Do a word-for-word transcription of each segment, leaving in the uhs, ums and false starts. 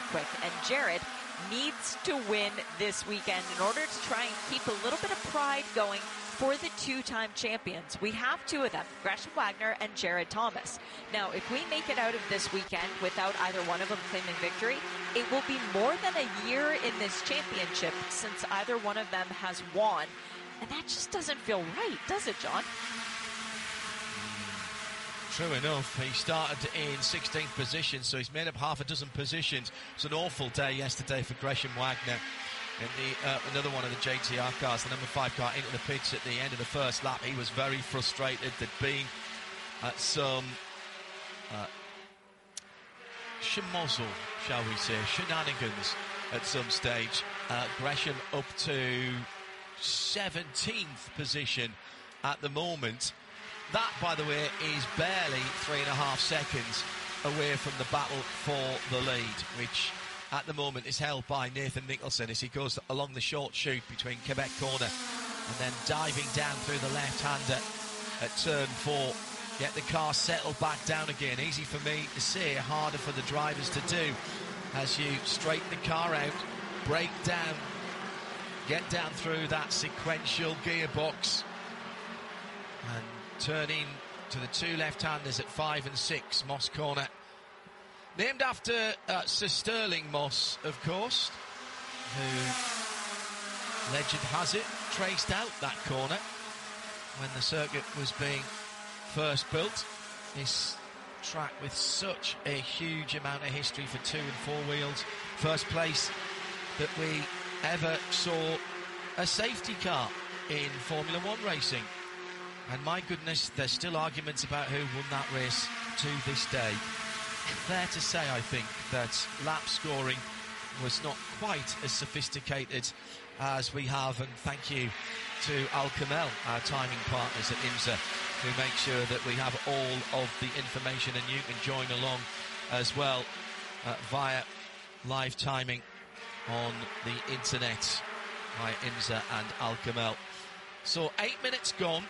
quick. And Jared needs to win this weekend in order to try and keep a little bit of pride going for the two-time champions. We have two of them, Gresham Wagner and Jared Thomas. Now, if we make it out of this weekend without either one of them claiming victory, it will be more than a year in this championship since either one of them has won. And that just doesn't feel right, does it, John? True enough, he started in sixteenth position, so he's made up half a dozen positions. It's an awful day yesterday for Gresham Wagner. In the, uh, another one of the J T R cars, the number five car, into the pits at the end of the first lap. He was very frustrated. There'd been uh, some uh, schmozzle, shall we say, shenanigans at some stage. Uh, Gresham up to seventeenth position at the moment. That, by the way, is barely three and a half seconds away from the battle for the lead, which at the moment is held by Nathan Nicholson as he goes along the short chute between Quebec Corner and then diving down through the left-hander at turn four. Get the car settled back down again. Easy for me to say, harder for the drivers to do as you straighten the car out, brake down, get down through that sequential gearbox and turn in to the two left-handers at five and six, Moss Corner. Named after uh, Sir Sterling Moss, of course, who, legend has it, traced out that corner when the circuit was being first built. This track with such a huge amount of history for two and four wheels. First place that we ever saw a safety car in Formula One racing. And my goodness, there's still arguments about who won that race to this day. Fair to say, I think, that lap scoring was not quite as sophisticated as we have, and thank you to Alcamel, our timing partners at IMSA, who make sure that we have all of the information, and you can join along as well uh, via live timing on the internet via IMSA and Alcamel. So eight minutes gone.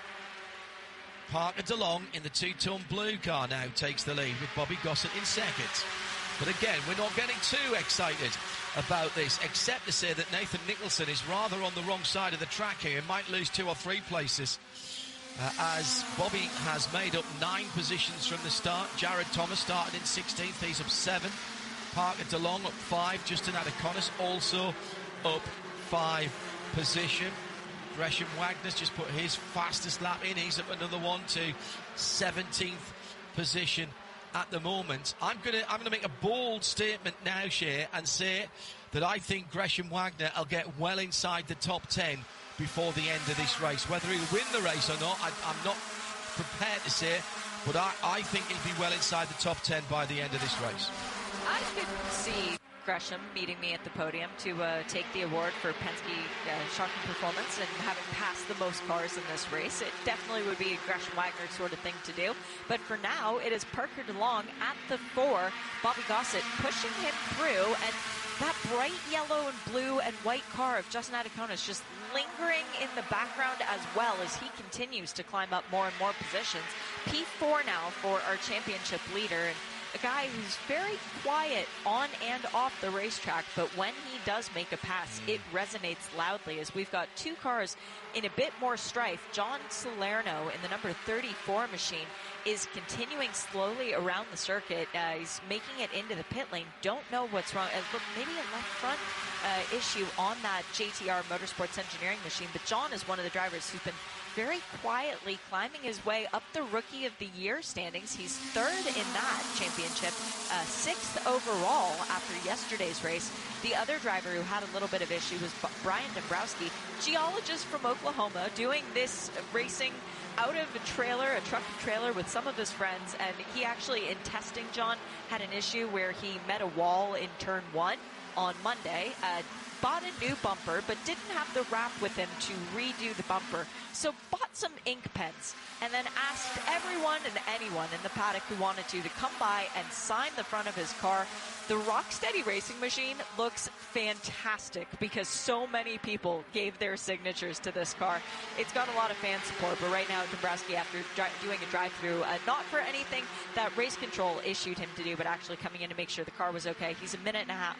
Parker DeLong in the two-tone blue car now takes the lead with Bobby Gossett in second. But again, we're not getting too excited about this, except to say that Nathan Nicholson is rather on the wrong side of the track here. He might lose two or three places uh, as Bobby has made up nine positions from the start. Jared Thomas started in sixteenth, he's up seven. Parker DeLong up five. Justin Adaconis also up five position. Gresham Wagner's just put his fastest lap in. He's up another one to seventeenth position at the moment. I'm gonna I'm gonna make a bold statement now, Shea, and say that I think Gresham Wagner will get well inside the top ten before the end of this race. Whether he'll win the race or not, I, I'm not prepared to say, but I, I think he'll be well inside the top ten by the end of this race. I could see Gresham meeting me at the podium to uh, take the award for Penske uh, shocking performance and having passed the most cars in this race. It definitely would be a Gresham Wagner sort of thing to do. But for now, it is Parker DeLong at the four, Bobby Gossett pushing him through, and that bright yellow and blue and white car of Justin Adaconis just lingering in the background as well as he continues to climb up more and more positions. P four now for our championship leader, and a guy who's very quiet on and off the racetrack, but when he does make a pass, it resonates loudly as we've got two cars in a bit more strife. John Salerno in the number thirty-four machine is continuing slowly around the circuit. Uh, he's making it into the pit lane. Don't know what's wrong. Uh, look, maybe a left front uh, issue on that J T R Motorsports Engineering machine, but John is one of the drivers who's been very quietly climbing his way up the Rookie of the Year standings. He's third in that championship, uh, sixth overall after yesterday's race. The other driver who had a little bit of issue was Brian Dombrowski, geologist from Oklahoma, doing this racing out of a trailer, a truck trailer with some of his friends, and he actually, in testing, John, had an issue where he met a wall in turn one on Monday, uh, bought a new bumper, but didn't have the wrap with him to redo the bumper. So bought some ink pens and then asked everyone and anyone in the paddock who wanted to to come by and sign the front of his car. The Rocksteady racing machine looks fantastic because so many people gave their signatures to this car. It's got a lot of fan support, but right now Dombrowski, after dri- doing a drive-through, uh, not for anything that race control issued him to do, but actually coming in to make sure the car was okay, he's a minute and a half